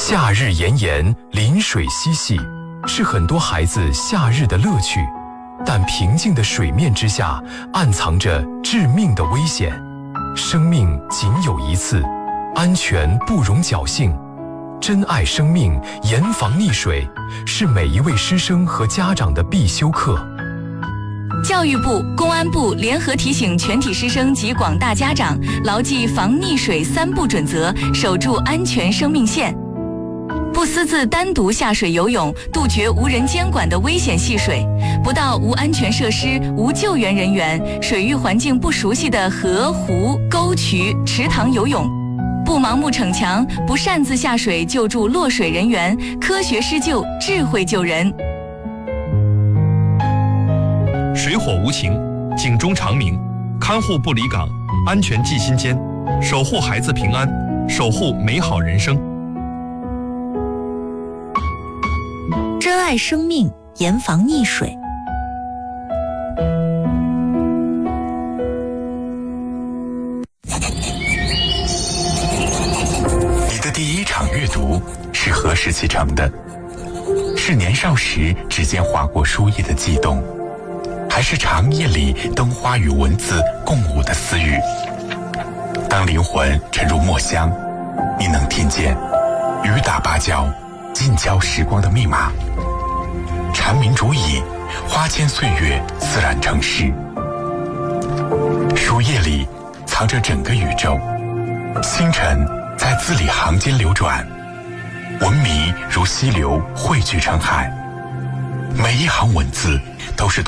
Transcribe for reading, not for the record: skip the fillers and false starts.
夏日炎炎，临水嬉戏，是很多孩子夏日的乐趣。但平静的水面之下，暗藏着致命的危险。生命仅有一次，安全不容侥幸。珍爱生命，严防溺水，是每一位师生和家长的必修课。 教育部、公安部联合提醒全体师生及广大家长，牢记防溺水3不准则，守住安全生命线。不私自单独下水游泳，杜绝无人监管的危险戏水；不到无安全设施、无救援人员、水域环境不熟悉的河、湖、沟渠、池塘游泳；不盲目逞强，不擅自下水救助落水人员，科学施救，智慧救人。 水火无情，警钟长鸣，看护不离岗，安全记心间，守护孩子平安，守护美好人生。 珍爱生命，严防溺水。 你的第一场阅读是何时启程的？是年少时指尖划过书页的悸动，还是长夜里灯花与文字共舞的私语？当灵魂沉入墨香，你能听见雨打芭蕉，近郊时光的密码。蝉鸣竹椅，花间岁月自然成诗。书页里藏着整个宇宙，星辰在字里行间流转，文迷如溪流汇聚成海。每一行文字都是